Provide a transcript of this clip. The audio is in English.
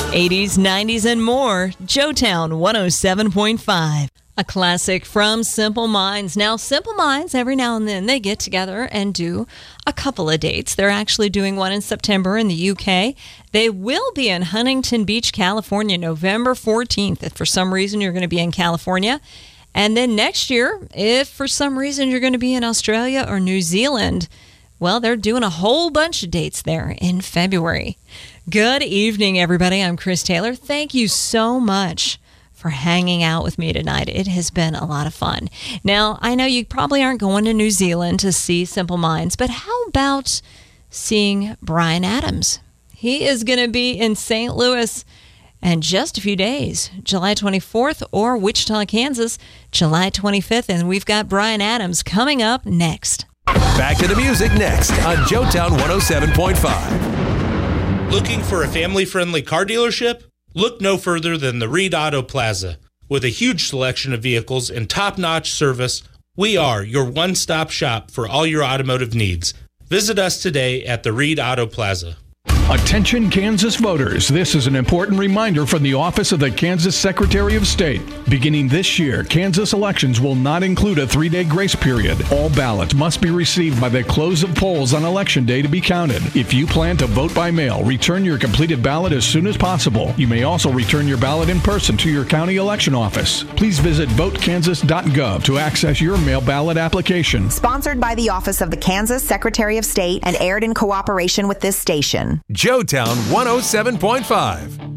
80s, 90s, and more. Joetown 107.5. A classic from Simple Minds. Now, Simple Minds, every now and then, they get together and do a couple of dates. They're actually doing one in September in the UK. They will be in Huntington Beach, California, November 14th, if for some reason you're going to be in California. And then next year, if for some reason you're going to be in Australia or New Zealand, well, they're doing a whole bunch of dates there in February. Good evening, everybody. I'm Chris Taylor. Thank you so much for hanging out with me tonight. It has been a lot of fun. Now, I know you probably aren't going to New Zealand to see Simple Minds, but how about seeing Bryan Adams? He is going to be in St. Louis in just a few days, July 24th, or Wichita, Kansas, July 25th, and we've got Bryan Adams coming up next. Back to the music next on Joetown 107.5. Looking for a family-friendly car dealership? Look no further than the Reed Auto Plaza. With a huge selection of vehicles and top-notch service, we are your one-stop shop for all your automotive needs. Visit us today at the Reed Auto Plaza. Attention Kansas voters, this is an important reminder from the Office of the Kansas Secretary of State. Beginning this year, Kansas elections will not include a 3-day grace period. All ballots must be received by the close of polls on Election Day to be counted. If you plan to vote by mail, return your completed ballot as soon as possible. You may also return your ballot in person to your county election office. Please visit votekansas.gov to access your mail ballot application. Sponsored by the Office of the Kansas Secretary of State and aired in cooperation with this station. Joetown 107.5.